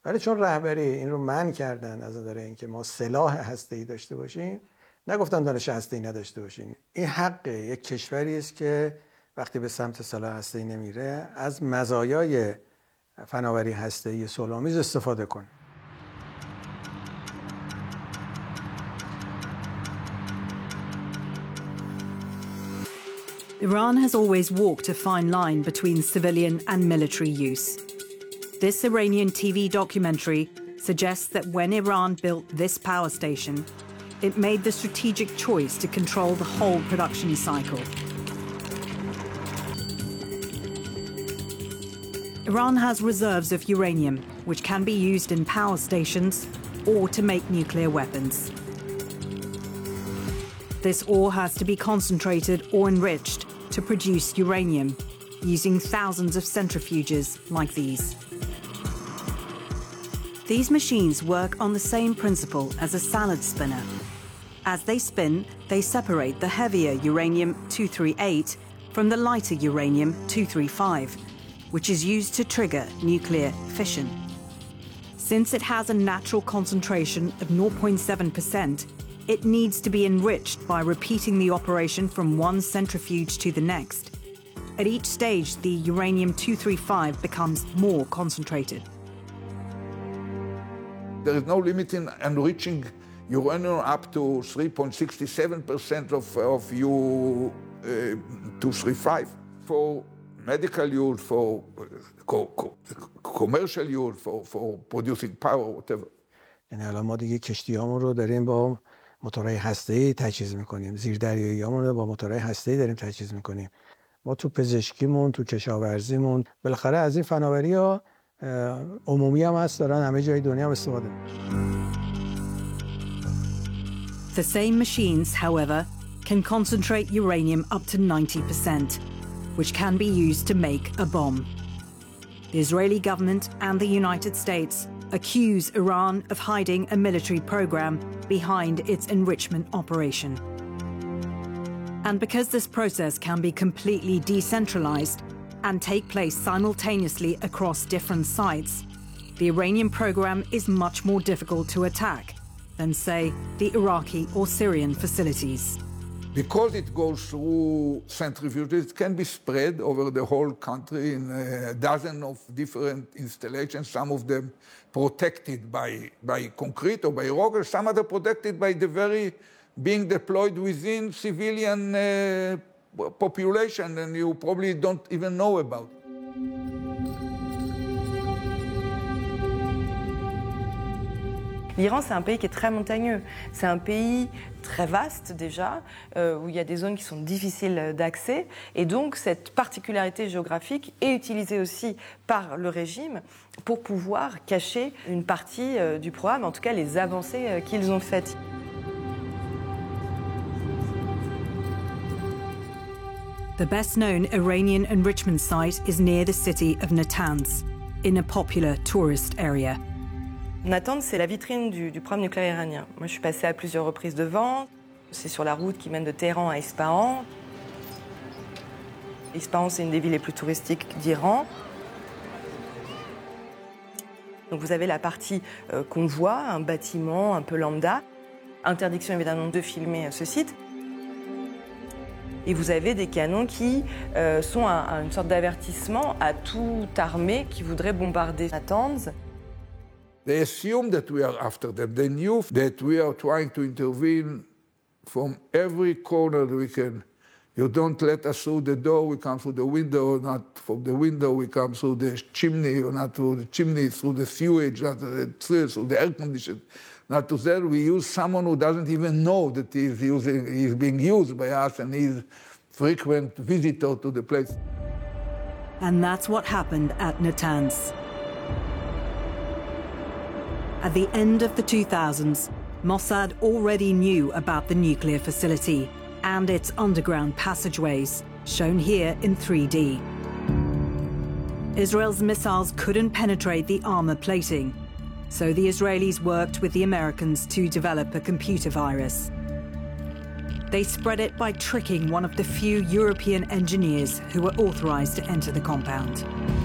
ولی چون رهبری این رو منع کردن از نظر اینکه ما سلاح هسته‌ای داشته باشیم، نگفتن دانش هسته‌ای نداشته باشیم. این حق یک کشوری است که وقتی به سمت سلاح هسته‌ای نمیره از مزایای فناوری هسته‌ای صلح‌آمیز استفاده کنه. Iran has always walked a fine line between civilian and military use. This Iranian TV documentary suggests that when Iran built this power station, it made the strategic choice to control the whole production cycle. Iran has reserves of uranium, which can be used in power stations or to make nuclear weapons. This ore has to be concentrated or enriched to produce uranium, using thousands of centrifuges like these. These machines work on the same principle as a salad spinner. As they spin, they separate the heavier uranium-238 from the lighter uranium-235, which is used to trigger nuclear fission. Since it has a natural concentration of 0.7%, it needs to be enriched by repeating the operation from one centrifuge to the next. At each stage, the uranium-235 becomes more concentrated. There is no limit in enriching uranium up to 3.67% of U-235 for medical use, for commercial use, for producing power, whatever. یعنی الان ما دیگه کشتیامون رو داریم با موتورهای هسته‌ای تجهیز می‌کنیم، زیردریایی‌هامون رو با موتورهای هسته‌ای داریم تجهیز می‌کنیم. ما تو پزشکیمون، تو کشاورزیمون، بالاخره از این فناوری‌ها عمومی هم هست، دارن همه جای دنیا هم استفاده می‌کنن. The same machines, however, can concentrate uranium up to 90%, which can be used to make a bomb. The Israeli government and the United States accuse Iran of hiding a military program behind its enrichment operation. And because this process can be completely decentralized and take place simultaneously across different sites, the Iranian program is much more difficult to attack than, say, the Iraqi or Syrian facilities. Because it goes through centrifuges, it can be spread over the whole country in a dozen of different installations, some of them protected by concrete or by rock, or some other protected by the very being deployed within civilian population, and you probably don't even know about. L'Iran, c'est un pays qui est très montagneux. C'est un pays très vaste déjà, où il y a des zones qui sont difficiles d'accès. Et donc, cette particularité géographique est utilisée aussi par le régime pour pouvoir cacher une partie du programme, en tout cas les avancées qu'ils ont faites. The best-known Iranian enrichment site is near the city of Natanz, in a popular tourist area. Natanz, c'est la vitrine du programme nucléaire iranien. Moi, je suis passée à plusieurs reprises devant. C'est sur la route qui mène de Téhéran à Ispahan. Ispahan, c'est une des villes les plus touristiques d'Iran. Donc vous avez la partie convoi, un bâtiment un peu lambda. Interdiction évidemment de filmer ce site. Et vous avez des canons qui sont une sorte d'avertissement à toute armée qui voudrait bombarder Natanz. They assume that we are after them. They knew that we are trying to intervene from every corner we can. You don't let us through the door, we come through the window, not from the window, we come through the chimney, or not through the chimney, through the sewage, not through the air conditioning. Not to that, we use someone who doesn't even know that he's being used by us, and he's frequent visitor to the place. And that's what happened at Natanz. At the end of the 2000s, Mossad already knew about the nuclear facility and its underground passageways, shown here in 3D. Israel's missiles couldn't penetrate the armor plating, so the Israelis worked with the Americans to develop a computer virus. They spread it by tricking one of the few European engineers who were authorized to enter the compound.